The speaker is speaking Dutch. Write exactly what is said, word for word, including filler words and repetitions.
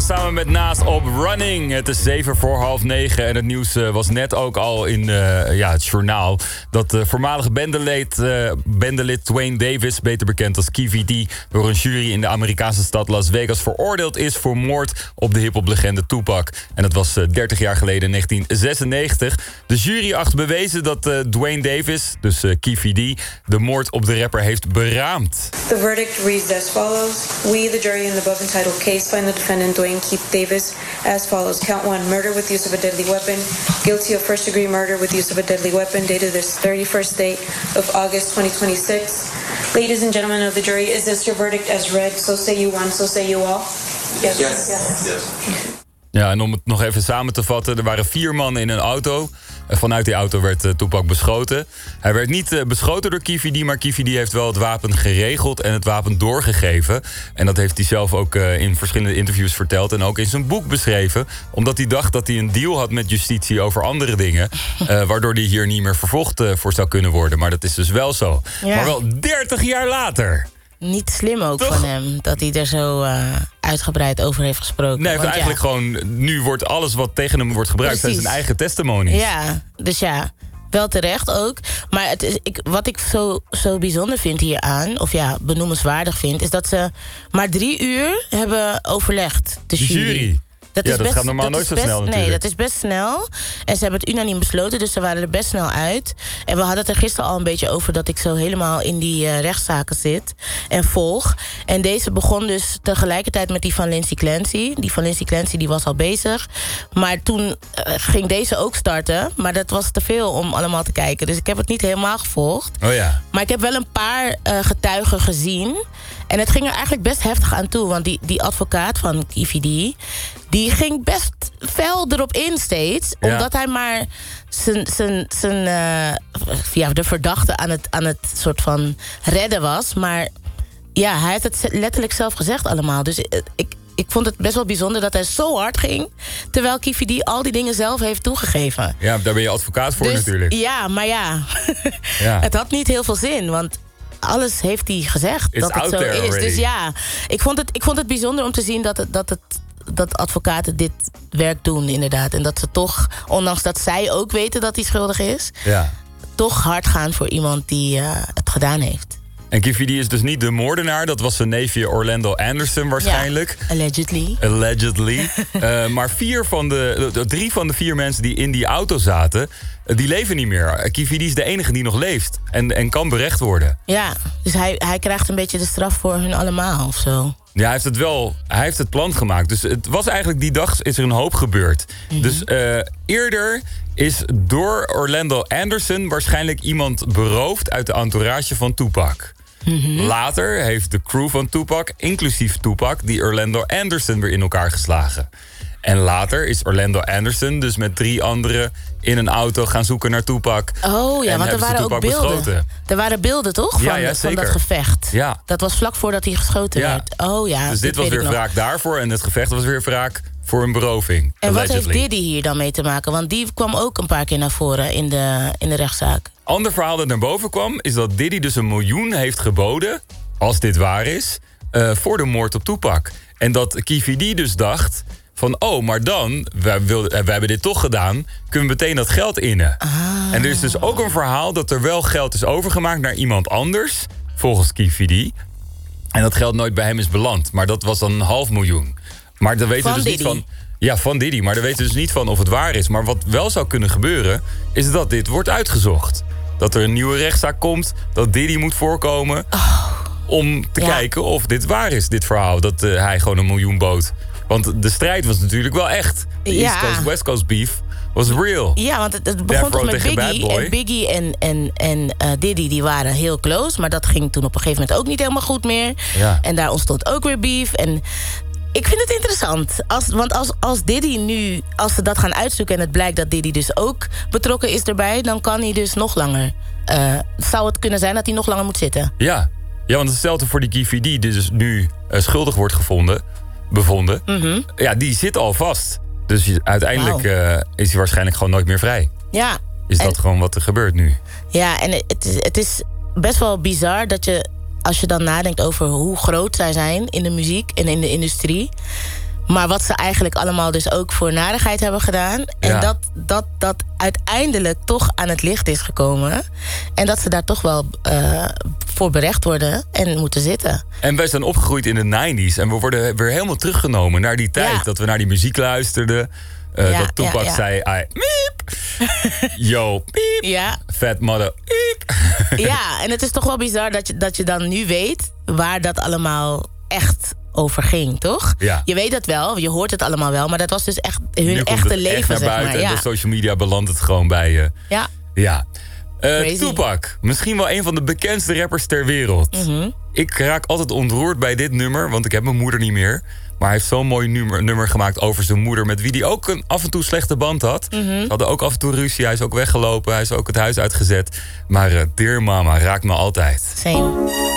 samen met Naas op Running. Het is zeven voor half negen en het nieuws uh, was net ook al in uh, ja, het journaal... dat de uh, voormalige bendelid, uh, bendelid Dwayne Davis, beter bekend als Key V D... door een jury in de Amerikaanse stad Las Vegas veroordeeld is... voor moord op de hiphoplegende Tupac. En dat was uh, dertig jaar geleden in negentien zesennegentig. De jury acht bewezen dat uh, Dwayne Davis, dus uh, Key V D... de moord op de rapper heeft beraamd. The verdict reads as follows. We, the jury in the above entitled case, find the defendant Dwayne Keith Davis as follows. Count one, murder with use of a deadly weapon. Guilty of first degree murder with use of a deadly weapon, dated this thirty-first day of August twenty twenty-six. Ladies and gentlemen of the jury, is this your verdict as read? So say you one, so say you all. Yes. Yes. Yes. Yes. Ja, en om het nog even samen te vatten, er waren vier mannen in een auto. Vanuit die auto werd uh, Tupac beschoten. Hij werd niet uh, beschoten door Key V D, maar Key V D heeft wel het wapen geregeld en het wapen doorgegeven. En dat heeft hij zelf ook uh, in verschillende interviews verteld en ook in zijn boek beschreven. Omdat hij dacht dat hij een deal had met justitie over andere dingen. Uh, waardoor hij hier niet meer vervolgd uh, voor zou kunnen worden. Maar dat is dus wel zo. Ja. Maar wel dertig jaar later. Niet slim ook Toch? van hem, dat hij er zo uh, uitgebreid over heeft gesproken. Nee, want eigenlijk ja. gewoon, nu wordt alles wat tegen hem wordt gebruikt... zijn zijn eigen testimonies. Ja, dus ja, wel terecht ook. Maar het is, ik, wat ik zo, zo bijzonder vind hieraan, of ja, benoemenswaardig vind... is dat ze maar drie uur hebben overlegd, de jury. De jury. Dat, ja, is dat best, gaat normaal dat nooit zo best, snel natuurlijk. Nee, dat is best snel. En ze hebben het unaniem besloten, dus ze waren er best snel uit. En we hadden het er gisteren al een beetje over... dat ik zo helemaal in die uh, rechtszaken zit en volg. En deze begon dus tegelijkertijd met die van Lindsay Clancy. Die van Lindsay Clancy die was al bezig. Maar toen uh, ging deze ook starten. Maar dat was te veel om allemaal te kijken. Dus ik heb het niet helemaal gevolgd. Oh ja. Maar ik heb wel een paar uh, getuigen gezien... En het ging er eigenlijk best heftig aan toe. Want die, die advocaat van Key V D... die ging best fel erop in steeds. Ja. Omdat hij maar zijn, zijn, zijn, uh, ja, de verdachte aan het, aan het soort van redden was. Maar ja, hij heeft het letterlijk zelf gezegd allemaal. Dus ik, ik vond het best wel bijzonder dat hij zo hard ging... terwijl Key V D al die dingen zelf heeft toegegeven. Ja, daar ben je advocaat voor dus, natuurlijk. Ja, maar ja, ja. Het had niet heel veel zin, want... alles heeft hij gezegd It's dat het zo is. Already. Dus ja, ik vond, het, ik vond het bijzonder om te zien dat, het, dat, het, dat advocaten dit werk doen, inderdaad. En dat ze toch, ondanks dat zij ook weten dat hij schuldig is... Ja. toch hard gaan voor iemand die uh, het gedaan heeft. En Key V D is dus niet de moordenaar. Dat was zijn neefje Orlando Anderson waarschijnlijk. Ja, allegedly. Allegedly. uh, maar vier van de, drie van de vier mensen die in die auto zaten... die leven niet meer. Key V D is de enige die nog leeft. En, en kan berecht worden. Ja, dus hij, hij krijgt een beetje de straf voor hun allemaal of zo. Ja, hij heeft het wel. Hij heeft het plan gemaakt. Dus het was eigenlijk die dag is er een hoop gebeurd. Mm-hmm. Dus uh, eerder is door Orlando Anderson waarschijnlijk iemand beroofd uit de entourage van Tupac. Mm-hmm. Later heeft de crew van Tupac, inclusief Tupac, die Orlando Anderson weer in elkaar geslagen. En later is Orlando Anderson dus met drie anderen in een auto gaan zoeken naar Tupac. Oh ja, want er waren ook beelden. Beschoten. Er waren beelden, toch? Van, ja, ja, van dat gevecht. Ja. Dat was vlak voordat hij geschoten ja. werd. Oh ja. Dus dit, dit was weer wraak daarvoor en het gevecht was weer wraak voor een beroving. En allegedly. Wat heeft Diddy hier dan mee te maken? Want die kwam ook een paar keer naar voren in de, in de rechtszaak. Ander verhaal dat naar boven kwam is dat Diddy dus een miljoen heeft geboden, als dit waar is, uh, voor de moord op Tupac. En dat Key V D dus dacht van, oh, maar dan, wij, wilden, wij hebben dit toch gedaan, kunnen we meteen dat geld innen. Ah. En er is dus ook een verhaal dat er wel geld is overgemaakt naar iemand anders, volgens Key V D. En dat geld nooit bij hem is beland. Maar dat was dan een half miljoen. Maar dan weten we dus Diddy. niet van. Ja, van Diddy. Maar dan weten we dus niet van of het waar is. Maar wat wel zou kunnen gebeuren, is dat dit wordt uitgezocht. Dat er een nieuwe rechtszaak komt, dat Diddy moet voorkomen Oh. om te Ja. kijken of dit waar is, dit verhaal. Dat uh, hij gewoon een miljoen bood. Want de strijd was natuurlijk wel echt. De Ja. East Coast, West Coast beef was real. Ja, want het, het begon toch met Biggie. En Biggie en, en, en uh, Diddy die waren heel close. Maar dat ging toen op een gegeven moment ook niet helemaal goed meer. Ja. En daar ontstond ook weer beef. En ik vind het interessant. Als, want als, als Diddy nu, als ze dat gaan uitzoeken en het blijkt dat Diddy dus ook betrokken is erbij, dan kan hij dus nog langer. Uh, zou het kunnen zijn dat hij nog langer moet zitten? Ja, ja, want hetzelfde voor die Key V D, die dus nu uh, schuldig wordt gevonden, bevonden. Mm-hmm. Ja, die zit al vast. Dus je, uiteindelijk Wow. uh, is hij waarschijnlijk gewoon nooit meer vrij. Ja. Is dat en, gewoon wat er gebeurt nu? Ja, en het is, het is best wel bizar dat je, als je dan nadenkt over hoe groot zij zijn in de muziek en in de industrie. Maar wat ze eigenlijk allemaal dus ook voor narigheid hebben gedaan. En Ja. dat, dat dat uiteindelijk toch aan het licht is gekomen. En dat ze daar toch wel uh, voor berecht worden en moeten zitten. En wij zijn opgegroeid in de negentig en we worden weer helemaal teruggenomen naar die tijd. Ja. Dat we naar die muziek luisterden. Uh, Ja, dat Tupac ja, ja. zei, I, miep. Yo, piep. Ja. Fat mother, piep. Ja, en het is toch wel bizar dat je, dat je dan nu weet waar dat allemaal echt over ging, toch? Ja. Je weet het wel, je hoort het allemaal wel, maar dat was dus echt hun Nu komt echte het leven, echt naar zeg buiten maar. en Ja. door social media belandt het gewoon bij je. Ja. Ja. Uh, Crazy. Tupac, misschien wel een van de bekendste rappers ter wereld. Mhm. Ik raak altijd ontroerd bij dit nummer, want ik heb mijn moeder niet meer. Maar hij heeft zo'n mooi nummer, nummer gemaakt over zijn moeder, met wie hij ook een af en toe slechte band had. Mhm. Ze hadden ook af en toe ruzie, hij is ook weggelopen, hij is ook het huis uitgezet. Maar uh, Dear Mama raakt me altijd. Same.